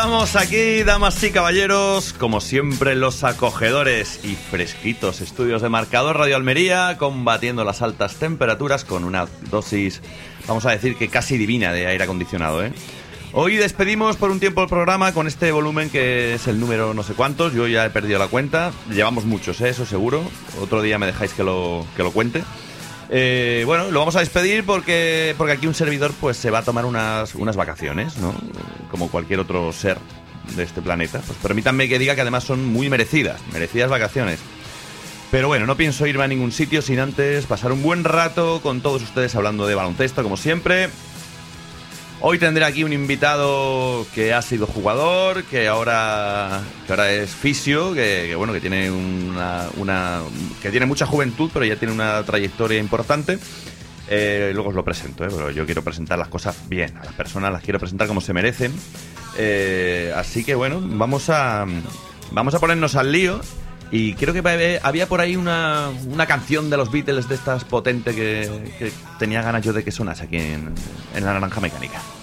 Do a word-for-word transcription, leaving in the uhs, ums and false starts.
Estamos aquí, damas y caballeros, como siempre los acogedores y fresquitos estudios de Marcador Radio Almería, combatiendo las altas temperaturas con una dosis, vamos a decir que casi divina de aire acondicionado, ¿eh? Hoy despedimos por un tiempo el programa con este volumen que es el número no sé cuántos, yo ya he perdido la cuenta, llevamos muchos, ¿eh? Eso seguro, otro día me dejáis que lo, que lo cuente. Eh, bueno, lo vamos a despedir porque porque aquí un servidor pues se va a tomar unas, unas vacaciones, ¿no? Como cualquier otro ser de este planeta. Pues permítanme que diga que además son muy merecidas, merecidas vacaciones. Pero bueno, no pienso irme a ningún sitio sin antes pasar un buen rato con todos ustedes hablando de baloncesto, como siempre. Hoy tendré aquí un invitado que ha sido jugador, que ahora, que ahora es fisio, que, que bueno, que tiene una, una, que tiene mucha juventud, pero ya tiene una trayectoria importante. Eh, luego os lo presento, ¿eh? Pero yo quiero presentar las cosas bien, a las personas las quiero presentar como se merecen. Eh, así que bueno, vamos a, vamos a ponernos al lío. Y creo que había por ahí una, una canción de los Beatles de estas potente que, que tenía ganas yo de que sonase aquí en, en La Naranja Mecánica.